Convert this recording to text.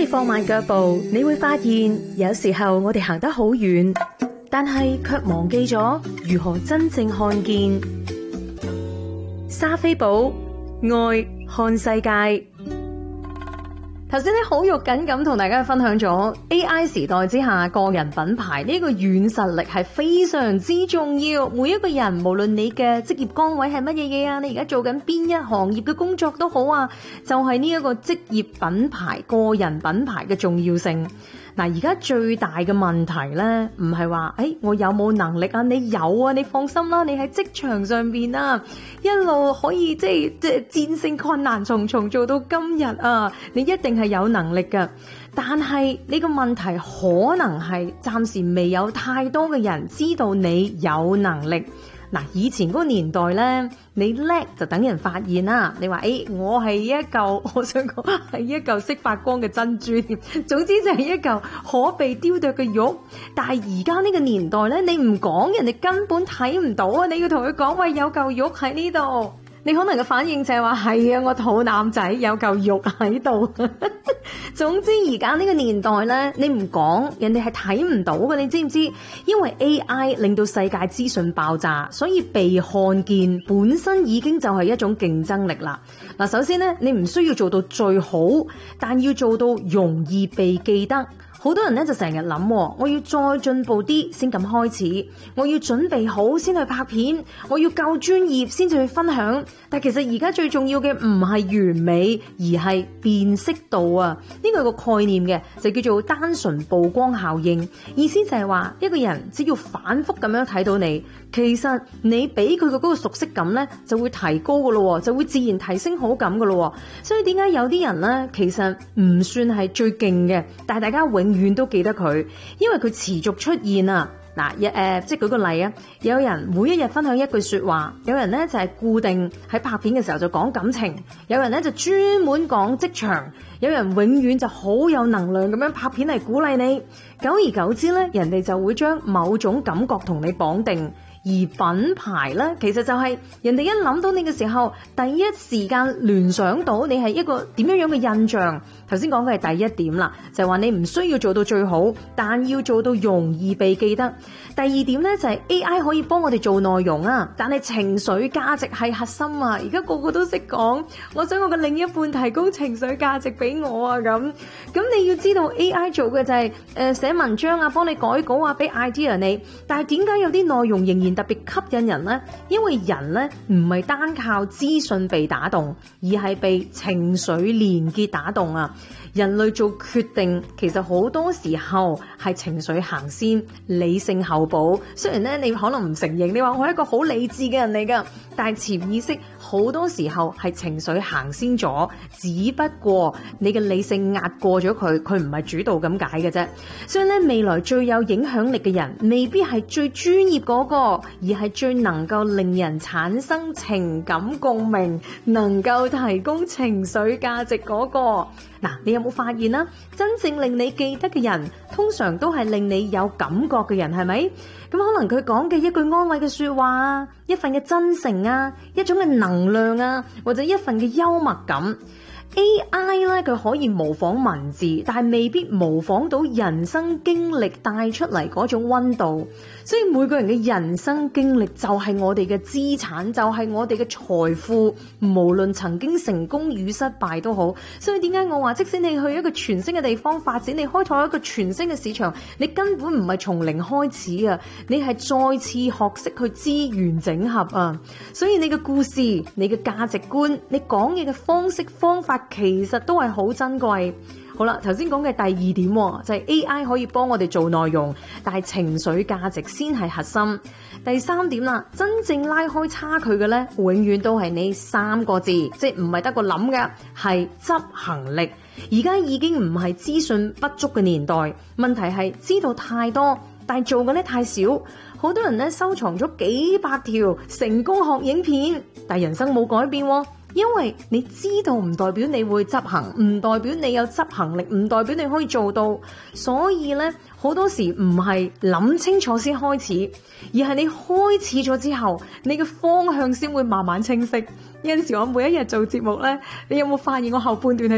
放慢腳步，你會發現有時候我哋行得好遠，但係卻忘記咗如何真正看見。莎菲寶愛看世界。頭先咧好肉緊咁同大家分享咗 AI 時代之下個人品牌呢個軟實力係非常之重要。每一個人無論你嘅職業崗位係乜嘢嘢啊，你而家做緊邊一行業嘅工作都好啊，就係呢一個職業品牌、個人品牌嘅重要性。嗱，而家最大嘅問題咧，唔係話我有冇能力啊？你有啊，你放心啦，你喺職場上邊啊，一路可以即係戰勝困難重重做到今日啊，你一定係有能力㗎。但係呢個問題可能係暫時未有太多嘅人知道你有能力。嗱，以前嗰個年代咧，你叻就等人發現啦。你話我係一嚿，我想講係一嚿識發光嘅珍珠添。總之就係一嚿可被雕琢嘅玉。但係而家呢個年代咧，你唔講，人哋根本睇唔到啊！你要同佢講，喂，有嚿玉喺呢度。你可能嘅反應就係話係啊，我肚腩仔有嚿肉喺度。總之而家呢個年代咧，你唔講，人哋係睇唔到嘅，你知唔知？因為 AI 令到世界資訊爆炸，所以被看見本身已經就係一種競爭力啦。嗱，首先咧，你唔需要做到最好，但要做到容易被記得。好多人咧就成日諗，我要再進步啲先咁開始，我要準備好先去拍片，我要夠專業先至去分享。但其實而家最重要嘅唔係完美，而係辨識度啊！呢個係個概念嘅，就叫做單純曝光效應。意思就係話，一個人只要反覆咁樣睇到你，其實你俾佢嘅嗰個熟悉感咧就會提高噶咯，就會自然提升好感噶咯。所以點解有啲人咧其實唔算係最勁嘅，但係大家永遠都記得佢，因為佢持續出現啊！嗱，即係舉個例啊，有人每一日分享一句說話，有人咧就係固定喺拍片嘅時候就講感情，有人咧就專門講職場，有人永遠就好有能量咁樣拍片嚟鼓勵你。久而久之咧，人哋就會將某種感覺同你綁定。而品牌咧，其實就係人哋一諗到你嘅時候，第一時間聯想到你係一個點樣嘅印象。頭先講嘅係第一點啦，就係話你唔需要做到最好，但要做到容易被記得。第二點咧就係 AI 可以幫我哋做內容啊，但係情緒價值係核心啊！而家個個都識講，我想我嘅另一半提供情緒價值俾我啊咁你要知道 AI 做嘅就係寫文章啊，幫你改稿啊，俾 idea 你。但係點解有啲內容仍然特別吸引人呢？因為人呢唔係單靠資訊被打動，而係被情緒連結打動啊！人類做決定其實好多時候係情緒行先，理性後補。雖然咧你可能唔承認，你話我係一個好理智嘅人嚟㗎，但係潛意識好多時候係情緒行先咗，只不過你嘅理性壓過咗佢，佢唔係主導咁解嘅啫。所以咧，未來最有影響力嘅人未必係最專業嗰個，而係最能夠令人產生情感共鳴，能夠提供情緒價值嗰個。嗱，你有冇發現啦？真正令你記得嘅人，通常都係令你有感覺嘅人，係咪？咁可能佢講嘅一句安慰嘅說話啊，一份嘅真誠啊，一種嘅能量啊，或者一份嘅幽默感。AI 咧，佢可以模仿文字，但係未必模仿到人生經歷帶出嚟嗰種溫度。所以每個人嘅人生經歷就係我哋嘅資產，就係我哋嘅財富，無論曾經成功與失敗都好。所以點解我話，即使你去一個全新嘅地方發展，你開拓一個全新嘅市場，你根本唔係從零開始啊，你係再次學識去資源整合啊。所以你嘅故事、你嘅價值觀、你講嘢嘅方式方法，其實都係好珍貴。好啦，頭先講嘅第二點就係 AI 可以幫我哋做內容，但係情緒價值先係核心。第三點啦，真正拉開差距嘅咧，永遠都係呢三個字，即係唔係得個諗嘅，係執行力。而家已經唔係資訊不足嘅年代，問題係知道太多，但係做嘅咧太少。好多人咧收藏咗幾百條成功學影片，但係人生冇改變喎。因為你知道唔代表你會執行，唔代表你有執行力，唔代表你可以做到。所以咧，好多時唔係諗清楚先開始，而係你開始咗之後，你嘅方向先會慢慢清晰。有陣時我每一日做節目咧，你有冇發現我後半段係